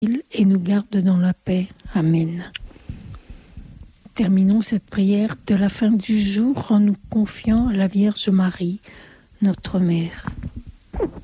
et nous garde dans la paix. Amen. Terminons cette prière de la fin du jour en nous confiant à la Vierge Marie, notre Mère.